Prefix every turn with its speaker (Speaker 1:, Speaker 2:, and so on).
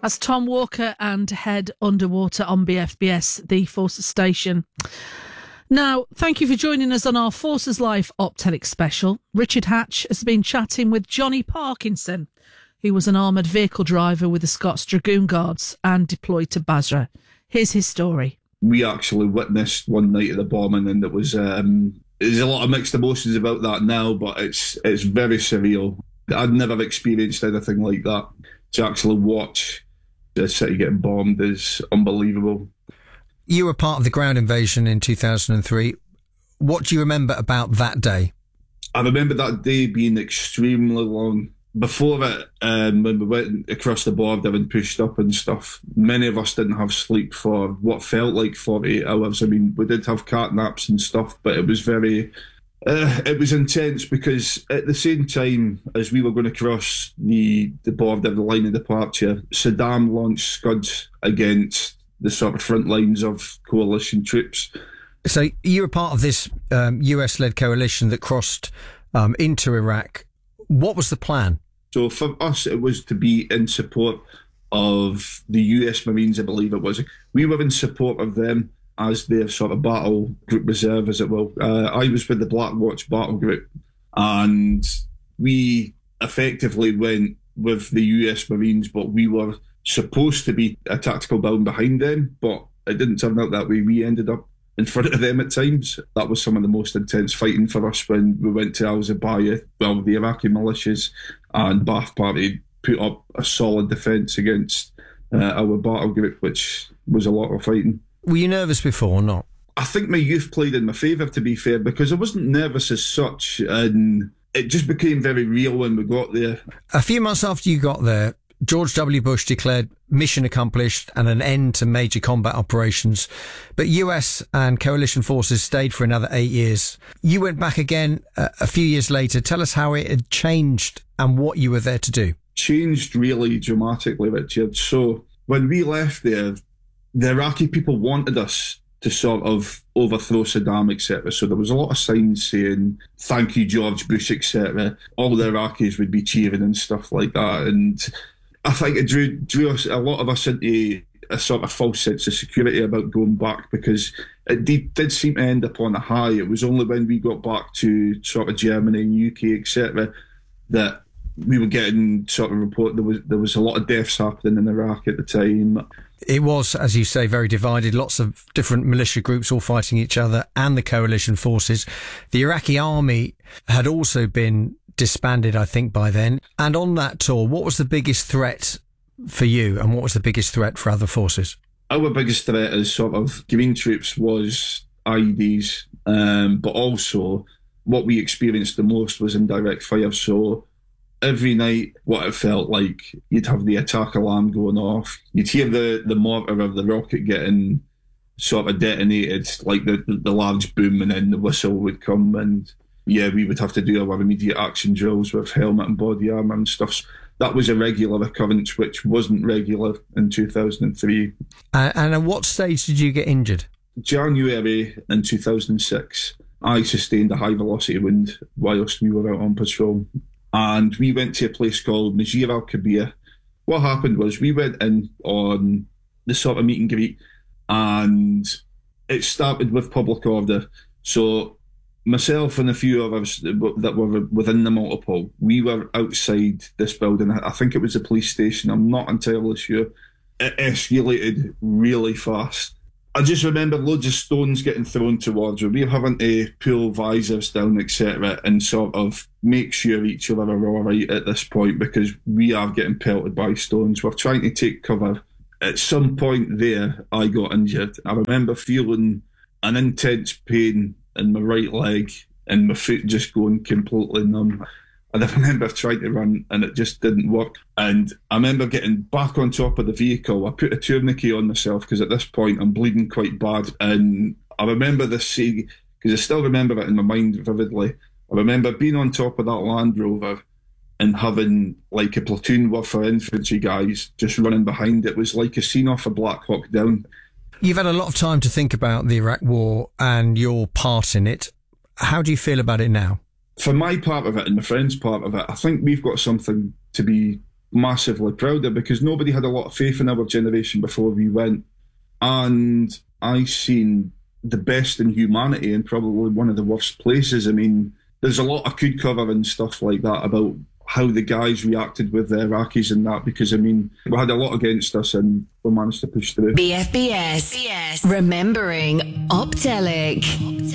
Speaker 1: That's Tom Walker and Head Underwater on BFBS, the Forces Station. Now, thank you for joining us on our Forces Life Optelic special. Richard Hatch has been chatting with Johnny Parkinson, who was an armoured vehicle driver with the Scots Dragoon Guards and deployed to Basra. Here's his story.
Speaker 2: We actually witnessed one night of the bombing, and it was there's a lot of mixed emotions about that now, but it's very surreal. I'd never experienced anything like that. To actually watch the city getting bombed is unbelievable.
Speaker 3: You were part of the ground invasion in 2003. What do you remember about that day?
Speaker 2: I remember that day being extremely long. Before it, when we went across the border and pushed up and stuff, many of us didn't have sleep for what felt like 48 hours. I mean, we did have cat naps and stuff, but it was it was intense because at the same time as we were going to cross the border, the line of departure, Saddam launched Scuds against the sort of front lines of coalition troops.
Speaker 3: So you were part of this US-led coalition that crossed into Iraq. What was the plan?
Speaker 2: So for us, it was to be in support of the US Marines, I believe it was. We were in support of them as their sort of battle group reserve, as it will. I was with the Black Watch battle group, and we effectively went with the US Marines, but we were supposed to be a tactical building behind them, but it didn't turn out that way. We ended up in front of them at times. That was some of the most intense fighting for us when we went to Al-Zabaya. Well, the Iraqi militias and Ba'ath Party put up a solid defence against our battle group, which was a lot of fighting.
Speaker 3: Were you nervous before or not?
Speaker 2: I think my youth played in my favour, to be fair, because I wasn't nervous as such, and it just became very real when we got there.
Speaker 3: A few months after you got there, George W. Bush declared mission accomplished and an end to major combat operations. But US and coalition forces stayed for another 8 years. You went back again a few years later. Tell us how it had changed and what you were there to do.
Speaker 2: Changed really dramatically, Richard. So when we left there, the Iraqi people wanted us to sort of overthrow Saddam, etc. So there was a lot of signs saying, thank you, George Bush, etc. All the Iraqis would be cheering and stuff like that. And I think it drew us, a lot of us, into a sort of false sense of security about going back, because it did seem to end up on a high. It was only when we got back to sort of Germany and UK, etc., that we were getting sort of report there was a lot of deaths happening in Iraq at the time.
Speaker 3: It was, as you say, very divided. Lots of different militia groups all fighting each other and the coalition forces. The Iraqi army had also been disbanded, I think, by then. And on that tour, what was the biggest threat for you and what was the biggest threat for other forces?
Speaker 2: Our biggest threat as sort of green troops was IEDs, but also what we experienced the most was indirect fire. So every night, what it felt like, you'd have the attack alarm going off. You'd hear the mortar of the rocket getting sort of detonated, like the large boom, and then the whistle would come, and yeah, we would have to do our immediate action drills with helmet and body armour and stuff. So that was a regular occurrence, which wasn't regular in 2003.
Speaker 3: And at what stage did you get injured?
Speaker 2: January in 2006, I sustained a high velocity wound whilst we were out on patrol. And we went to a place called Majir al-Kabir. What happened was we went in on the sort of meet and greet, and it started with public order. So myself and a few others that were within the multiple, we were outside this building. I think it was a police station. I'm not entirely sure. It escalated really fast. I just remember loads of stones getting thrown towards us. We were having to pull visors down, etc., and sort of make sure each other are all right at this point, because we are getting pelted by stones. We're trying to take cover. At some point there, I got injured. I remember feeling an intense pain in my right leg and my foot just going completely numb. And I remember trying to run and it just didn't work. And I remember getting back on top of the vehicle. I put a tourniquet on myself because at this point I'm bleeding quite bad. And I remember this scene, because I still remember it in my mind vividly. I remember being on top of that Land Rover and having like a platoon worth of infantry guys just running behind. It was like a scene off of Black Hawk Down.
Speaker 3: You've had a lot of time to think about the Iraq War and your part in it. How do you feel about it now?
Speaker 2: For my part of it and my friend's part of it, I think we've got something to be massively proud of, because nobody had a lot of faith in our generation before we went. And I seen the best in humanity in probably one of the worst places. I mean, there's a lot I could cover and stuff like that about how the guys reacted with the Iraqis and that, because, I mean, we had a lot against us and we managed to push through.
Speaker 4: BFBS. Remembering Optelic.